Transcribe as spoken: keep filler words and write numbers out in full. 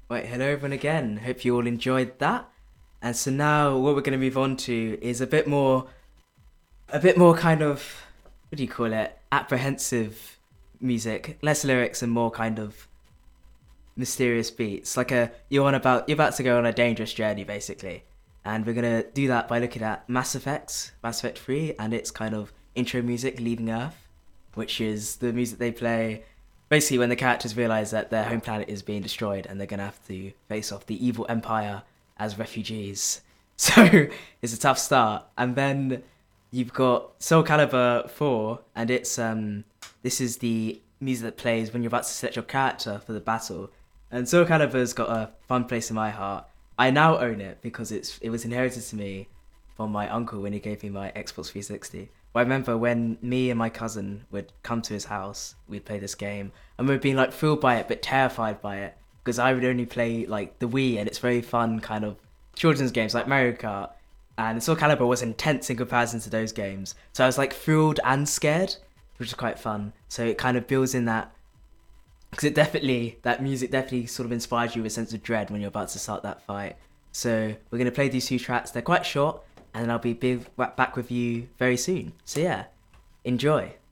Right, hello everyone again. Hope you all enjoyed that. And so now what we're going to move on to is a bit more, a bit more kind of, what do you call it? Apprehensive music, less lyrics and more kind of mysterious beats. Like a you're on about you're about to go on a dangerous journey basically. And we're gonna do that by looking at Mass Effect, Mass Effect three, and its kind of intro music, Leaving Earth, which is the music they play basically when the characters realize that their home planet is being destroyed and they're gonna have to face off the evil empire as refugees. So it's a tough start. And then you've got Soul Calibur four, and it's um this is the music that plays when you're about to select your character for the battle. And Soul Calibur's got a fun place in my heart. I now own it because it's it was inherited to me from my uncle when he gave me my Xbox three sixty. But I remember when me and my cousin would come to his house, we'd play this game, and we'd be like thrilled by it but terrified by it because I would only play like the Wii, and it's very fun kind of children's games like Mario Kart. And Soul Calibur was intense in comparison to those games, so I was like thrilled and scared, which is quite fun. So it kind of builds in that, because it definitely, that music definitely sort of inspires you with a sense of dread when you're about to start that fight. So we're going to play these two tracks. They're quite short, and then I'll be big, back with you very soon. So yeah, enjoy.